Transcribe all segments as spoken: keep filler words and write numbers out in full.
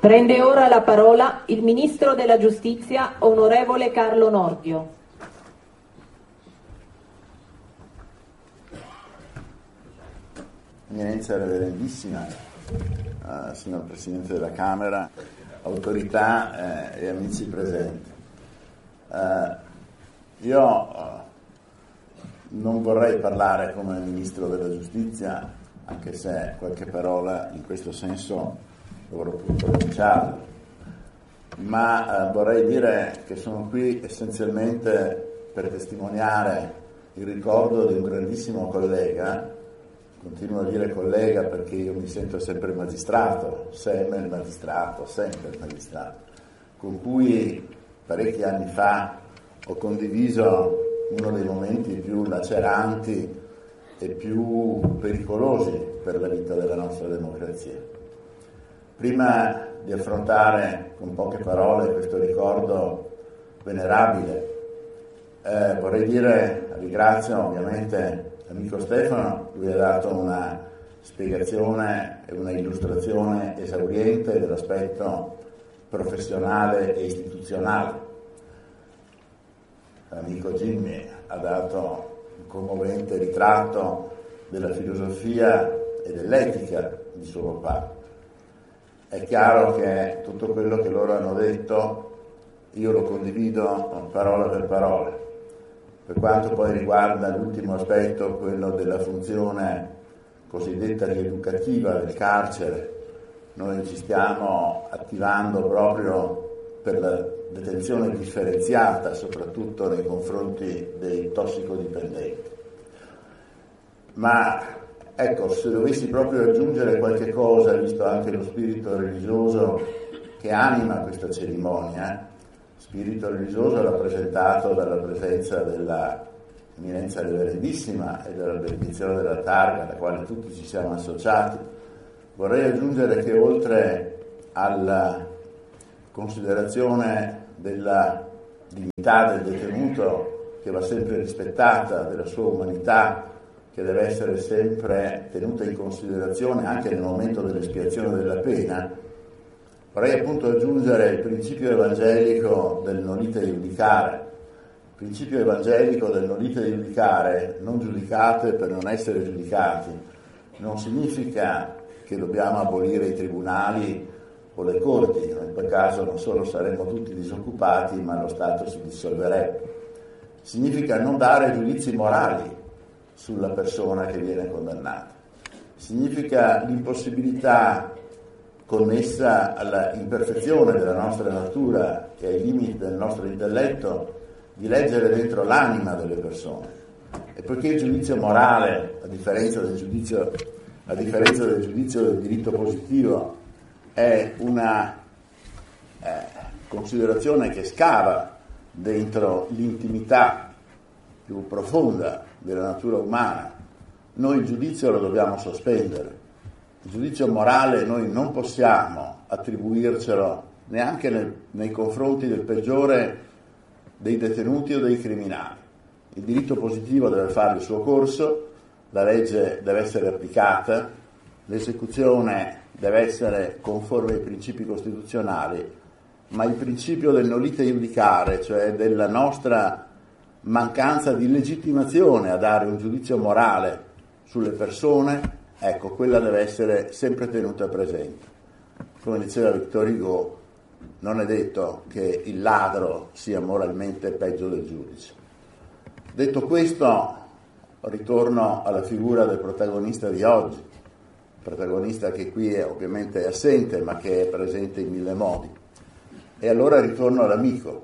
Prende ora la parola il Ministro della Giustizia, onorevole Carlo Nordio. Eminenza Reverendissima, uh, signor Presidente della Camera, autorità eh, e amici presenti. Uh, io uh, non vorrei parlare come Ministro della Giustizia, anche se qualche parola in questo senso dovrò pure pronunciarla, ma uh, vorrei dire che sono qui essenzialmente per testimoniare il ricordo di un grandissimo collega. Continuo a dire collega perché io mi sento sempre magistrato, sempre il magistrato, sempre il magistrato, con cui parecchi anni fa ho condiviso uno dei momenti più laceranti e più pericolosi per la vita della nostra democrazia. Prima di affrontare con poche parole questo ricordo venerabile, eh, vorrei dire, ringrazio ovviamente l'amico Stefano, lui ha dato una spiegazione e una illustrazione esauriente dell'aspetto professionale e istituzionale. L'amico Jimmy ha dato un commovente ritratto della filosofia e dell'etica di suo papà. È chiaro che tutto quello che loro hanno detto io lo condivido parola per parola. Per quanto poi riguarda l'ultimo aspetto, quello della funzione cosiddetta rieducativa del carcere, noi ci stiamo attivando proprio per la detenzione differenziata, soprattutto nei confronti dei tossicodipendenti. Ma ecco, se dovessi proprio aggiungere qualche cosa, visto anche lo spirito religioso che anima questa cerimonia, spirito religioso rappresentato dalla presenza della Eminenza Reverendissima e dalla benedizione della targa, alla quale tutti ci siamo associati, vorrei aggiungere che oltre alla considerazione della dignità del detenuto, che va sempre rispettata, della sua umanità, che deve essere sempre tenuta in considerazione anche nel momento dell'espiazione della pena, vorrei appunto aggiungere il principio evangelico del non ite iudicare. Il principio evangelico del non ite iudicare, non giudicate per non essere giudicati, non significa che dobbiamo abolire i tribunali o le corti, in quel caso non solo saremmo tutti disoccupati, ma lo Stato si dissolverebbe. Significa non dare giudizi morali sulla persona che viene condannata. Significa l'impossibilità connessa alla imperfezione della nostra natura e ai limiti del nostro intelletto, di leggere dentro l'anima delle persone. E poiché il giudizio morale, a differenza del giudizio, a differenza del giudizio del diritto positivo, è una eh, considerazione che scava dentro l'intimità più profonda della natura umana, noi il giudizio lo dobbiamo sospendere. Il giudizio morale noi non possiamo attribuircelo neanche nel, nei confronti del peggiore dei detenuti o dei criminali. Il diritto positivo deve fare il suo corso, la legge deve essere applicata, l'esecuzione deve essere conforme ai principi costituzionali, ma il principio del non ite iudicare, cioè della nostra mancanza di legittimazione a dare un giudizio morale sulle persone, ecco, quella deve essere sempre tenuta presente. Come diceva Victor Hugo, non è detto che il ladro sia moralmente peggio del giudice. Detto questo, ritorno alla figura del protagonista di oggi, protagonista che qui è ovviamente assente, ma che è presente in mille modi. E allora ritorno all'amico.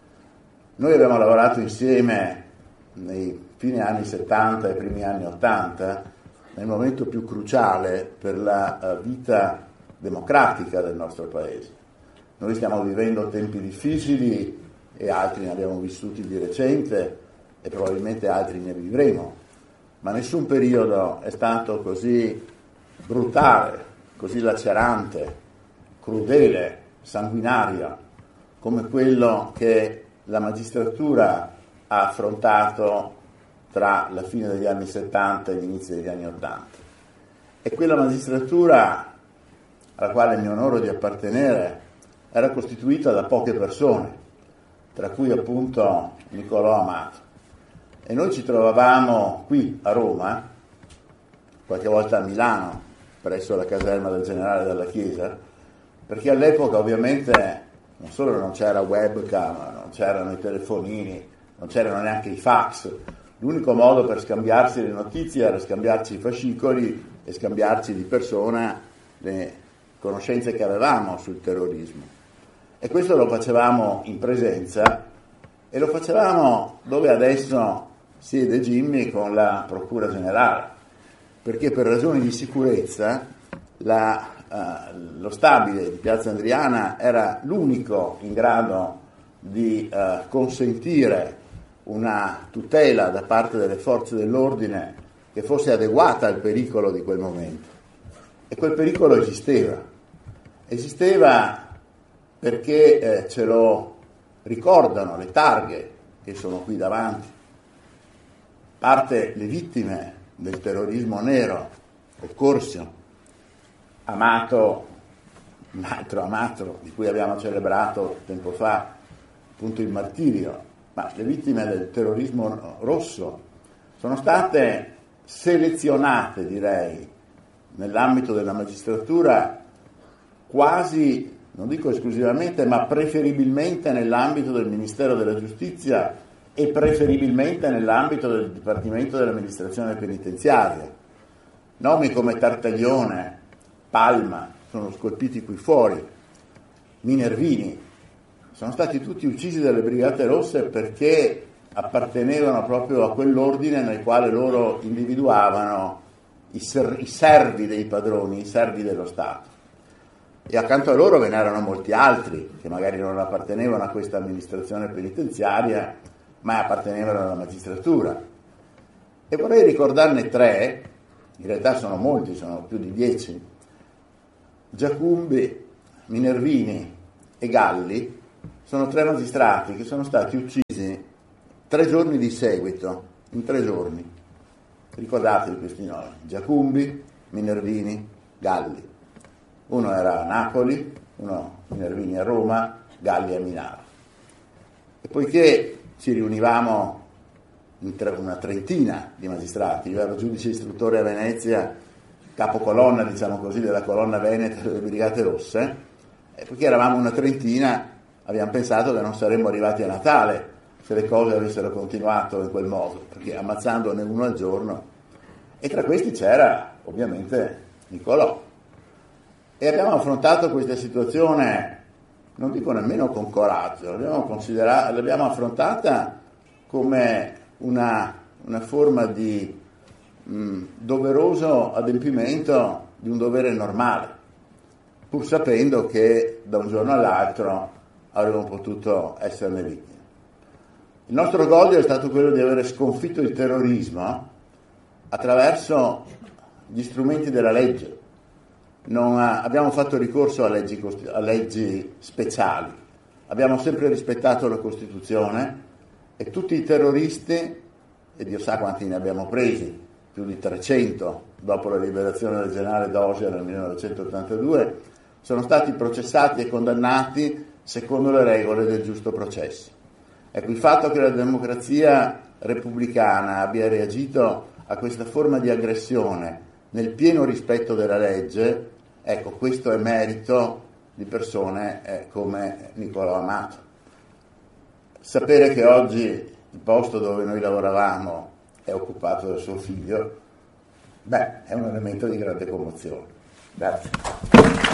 Noi abbiamo lavorato insieme nei fine anni settanta e primi anni ottanta, nel momento più cruciale per la vita democratica del nostro Paese. Noi stiamo vivendo tempi difficili e altri ne abbiamo vissuti di recente e probabilmente altri ne vivremo, ma nessun periodo è stato così brutale, così lacerante, crudele, sanguinario come quello che la magistratura ha affrontato tra la fine degli anni settanta e l'inizio degli anni ottanta. E quella magistratura alla quale mi onoro di appartenere, era costituita da poche persone, tra cui appunto Niccolò Amato. E noi ci trovavamo qui a Roma, qualche volta a Milano, presso la caserma del generale Dalla Chiesa, perché all'epoca ovviamente non solo non c'era webcam, non c'erano i telefonini, non c'erano neanche i fax. L'unico modo per scambiarsi le notizie era scambiarci i fascicoli e scambiarci di persona le conoscenze che avevamo sul terrorismo. E questo lo facevamo in presenza e lo facevamo dove adesso siede Jimmy con la Procura Generale, perché per ragioni di sicurezza la, uh, lo stabile di Piazza Andriana era l'unico in grado di uh, consentire una tutela da parte delle forze dell'ordine che fosse adeguata al pericolo di quel momento. E quel pericolo esisteva. Esisteva perché eh, ce lo ricordano le targhe che sono qui davanti. Parte le vittime del terrorismo nero, del Corsio, Amato, un altro Amato di cui abbiamo celebrato tempo fa appunto il martirio, ma le vittime del terrorismo rosso sono state selezionate, direi, nell'ambito della magistratura quasi, non dico esclusivamente, ma preferibilmente nell'ambito del Ministero della Giustizia e preferibilmente nell'ambito del Dipartimento dell'Amministrazione Penitenziaria. Nomi come Tartaglione, Palma sono scolpiti qui fuori, Minervini, sono stati tutti uccisi dalle Brigate Rosse perché appartenevano proprio a quell'ordine nel quale loro individuavano i, ser- i servi dei padroni, i servi dello Stato. E accanto a loro ve n'erano molti altri che magari non appartenevano a questa amministrazione penitenziaria, ma appartenevano alla magistratura. E vorrei ricordarne tre, in realtà sono molti, sono più di dieci. Giacumbi, Minervini e Galli sono tre magistrati che sono stati uccisi tre giorni di seguito, in tre giorni. Ricordatevi questi nomi: Giacumbi, Minervini, Galli. Uno era a Napoli, uno Minervini a Roma, Galli a Milano. E poiché ci riunivamo in tre, una trentina di magistrati, io ero giudice istruttore a Venezia, capocolonna, diciamo così, della colonna veneta delle Brigate Rosse, e poiché eravamo una trentina, abbiamo pensato che non saremmo arrivati a Natale se le cose avessero continuato in quel modo, perché ammazzandone uno al giorno. E tra questi c'era ovviamente Niccolò. E abbiamo affrontato questa situazione, non dico nemmeno con coraggio, l'abbiamo, considerata, l'abbiamo affrontata come una, una forma di mh, doveroso adempimento di un dovere normale, pur sapendo che da un giorno all'altro avremmo potuto esserne vittime. Il nostro orgoglio è stato quello di aver sconfitto il terrorismo attraverso gli strumenti della legge. Non ha, abbiamo fatto ricorso a leggi, a leggi speciali, abbiamo sempre rispettato la Costituzione e tutti i terroristi, e Dio sa quanti ne abbiamo presi, più di trecento dopo la liberazione del generale Dosia nel millenovecentottantadue, sono stati processati e condannati secondo le regole del giusto processo. Ecco, il fatto che la democrazia repubblicana abbia reagito a questa forma di aggressione nel pieno rispetto della legge, ecco, questo è merito di persone eh, come Niccolò Amato. Sapere che oggi il posto dove noi lavoravamo è occupato da suo figlio, beh, è un elemento di grande commozione. Grazie.